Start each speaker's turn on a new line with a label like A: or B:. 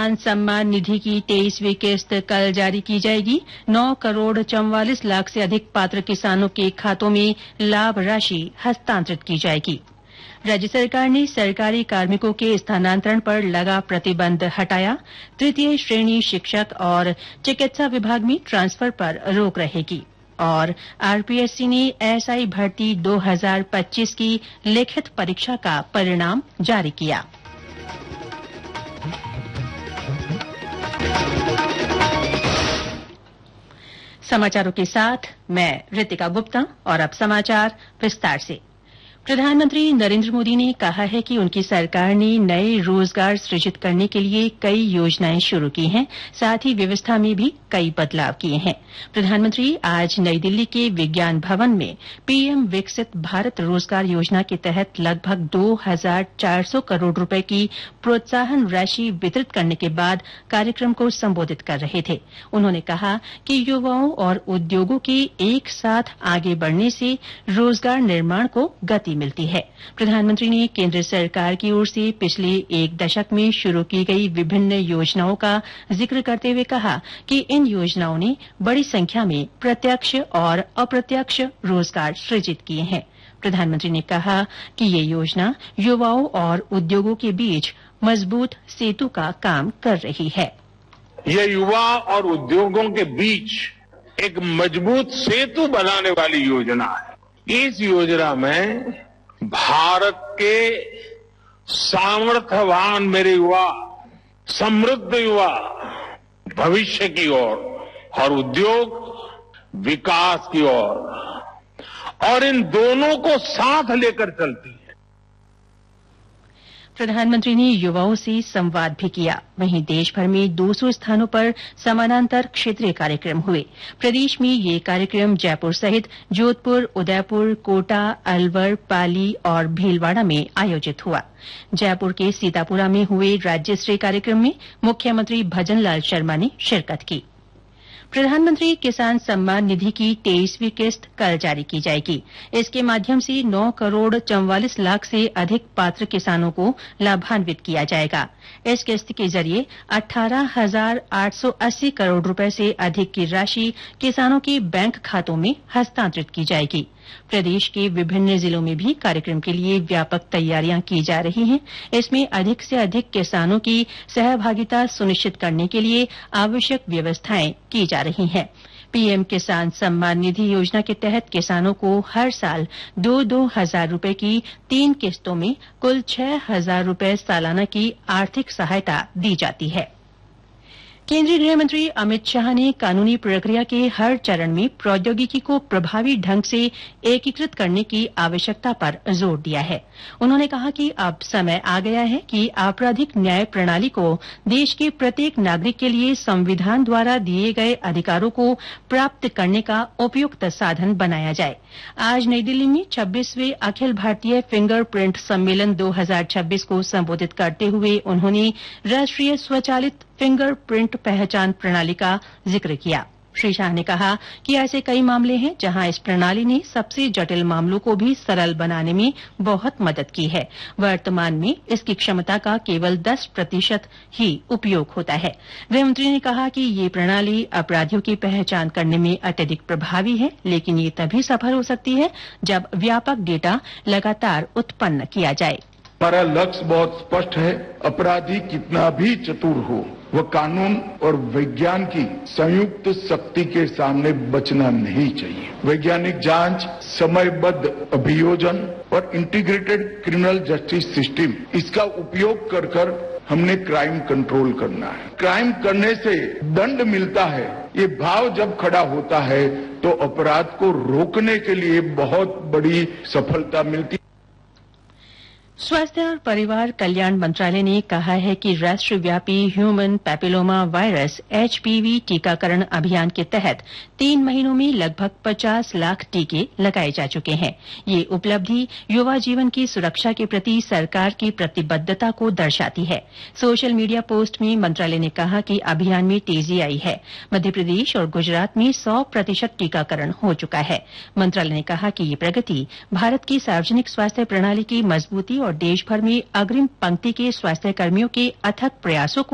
A: किसान सम्मान निधि की 23वीं किस्त कल जारी की जाएगी। 9 करोड़ 44 लाख से अधिक पात्र किसानों के खातों में लाभ राशि हस्तांतरित की जाएगी। राज्य सरकार ने सरकारी कार्मिकों के स्थानांतरण पर लगा प्रतिबंध हटाया। तृतीय श्रेणी शिक्षक और चिकित्सा विभाग में ट्रांसफर पर रोक रहेगी। और आरपीएससी ने एसआई भर्ती 2025 की लिखित परीक्षा का परिणाम जारी किया। समाचारों के साथ मैं रितिका गुप्ता और अब समाचार विस्तार से। प्रधानमंत्री नरेंद्र मोदी ने कहा है कि उनकी सरकार ने नए रोजगार सृजित करने के लिए कई योजनाएं शुरू की हैं, साथ ही व्यवस्था में भी कई बदलाव किए हैं। प्रधानमंत्री आज नई दिल्ली के विज्ञान भवन में पीएम विकसित भारत रोजगार योजना के तहत लगभग 2400 करोड़ रुपए की प्रोत्साहन राशि वितरित करने के बाद कार्यक्रम को संबोधित कर रहे थे। उन्होंने कहा कि युवाओं और उद्योगों के एक साथ आगे बढ़ने से रोजगार निर्माण को गति मिलती है। प्रधानमंत्री ने केंद्र सरकार की ओर से पिछले एक दशक में शुरू की गई विभिन्न योजनाओं का जिक्र करते हुए कहा कि इन योजनाओं ने बड़ी संख्या में प्रत्यक्ष और अप्रत्यक्ष रोजगार सृजित किए हैं। प्रधानमंत्री ने कहा कि ये योजना युवाओं और उद्योगों के बीच मजबूत सेतु का काम कर रही है।
B: ये युवा और उद्योगों के बीच एक मजबूत सेतु बनाने वाली योजना है। इस योजना में भारत के सामर्थ्यवान मेरे युवा, समृद्ध युवा भविष्य की ओर और उद्योग विकास की ओर और इन दोनों को साथ लेकर चलती है।
A: प्रधानमंत्री ने युवाओं से संवाद भी किया। वहीं देश भर में 200 स्थानों पर समानांतर क्षेत्रीय कार्यक्रम हुए। प्रदेश में ये कार्यक्रम जयपुर सहित जोधपुर, उदयपुर, कोटा, अलवर, पाली और भीलवाड़ा में आयोजित हुआ। जयपुर के सीतापुरा में हुए राज्य स्तरीय कार्यक्रम में मुख्यमंत्री भजनलाल शर्मा ने शिरकत की। प्रधानमंत्री किसान सम्मान निधि की 23वीं किस्त कल जारी की जाएगी। इसके माध्यम से 9 करोड़ 44 लाख से अधिक पात्र किसानों को लाभान्वित किया जाएगा। इस किस्त के जरिए 18,880 करोड़ रुपए से अधिक की राशि किसानों के बैंक खातों में हस्तांतरित की जाएगी। प्रदेश के विभिन्न जिलों में भी कार्यक्रम के लिए व्यापक तैयारियां की जा रही हैं। इसमें अधिक से अधिक किसानों की सहभागिता सुनिश्चित करने के लिए आवश्यक व्यवस्थाएं की जा रही हैं। पीएम किसान सम्मान निधि योजना के तहत किसानों को हर साल 2-2 हजार रुपए की 3 किस्तों में कुल 6,000 रुपए सालाना की आर्थिक सहायता दी जाती है। केंद्रीय गृह मंत्री अमित शाह ने कानूनी प्रक्रिया के हर चरण में प्रौद्योगिकी को प्रभावी ढंग से एकीकृत करने की आवश्यकता पर जोर दिया है। उन्होंने कहा कि अब समय आ गया है कि आपराधिक न्याय प्रणाली को देश के प्रत्येक नागरिक के लिए संविधान द्वारा दिए गए अधिकारों को प्राप्त करने का उपयुक्त साधन बनाया जाए। आज नई दिल्ली में 26वें अखिल भारतीय फिंगर प्रिंट सम्मेलन 2026 को संबोधित करते हुए उन्होंने राष्ट्रीय स्वचालित फिंगर प्रिंट पहचान प्रणाली का जिक्र किया। श्री शाह ने कहा कि ऐसे कई मामले हैं जहां इस प्रणाली ने सबसे जटिल मामलों को भी सरल बनाने में बहुत मदद की है। वर्तमान में इसकी क्षमता का केवल 10% ही उपयोग होता है। गृहमंत्री ने कहा कि ये प्रणाली अपराधियों की पहचान करने में अत्यधिक प्रभावी है, लेकिन ये तभी सफल हो सकती है जब व्यापक डेटा लगातार उत्पन्न किया जाए।
C: हमारा लक्ष्य बहुत स्पष्ट है। अपराधी कितना भी चतुर हो, वह कानून और विज्ञान की संयुक्त शक्ति के सामने बचना नहीं चाहिए। वैज्ञानिक जांच, समयबद्ध अभियोजन और इंटीग्रेटेड क्रिमिनल जस्टिस सिस्टम, इसका उपयोग कर हमने क्राइम कंट्रोल करना है। क्राइम करने से दंड मिलता है, ये भाव जब खड़ा होता है तो अपराध को रोकने के लिए बहुत बड़ी सफलता मिलती है।
A: स्वास्थ्य और परिवार कल्याण मंत्रालय ने कहा है कि राष्ट्रव्यापी ह्यूमन पैपिलोमा वायरस एचपीवी टीकाकरण अभियान के तहत 3 महीनों में लगभग 50 लाख टीके लगाए जा चुके हैं। ये उपलब्धि युवा जीवन की सुरक्षा के प्रति सरकार की प्रतिबद्धता को दर्शाती है। सोशल मीडिया पोस्ट में मंत्रालय ने कहा कि अभियान में तेजी आई है। मध्यप्रदेश और गुजरात में 100% टीकाकरण हो चुका है। मंत्रालय ने कहा कि ये प्रगति भारत की सार्वजनिक स्वास्थ्य प्रणाली की मजबूती और देश भर में अग्रिम पंक्ति के स्वास्थ्य कर्मियों के अथक प्रयासों को